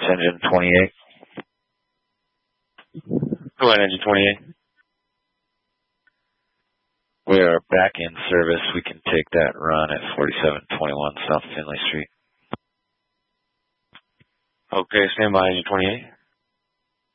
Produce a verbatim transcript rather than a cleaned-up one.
engine twenty-eight. Go ahead, engine twenty-eight. We are back in service. We can take that run at forty-seven twenty-one South Finley Street. Okay, stand by, engine twenty-eight.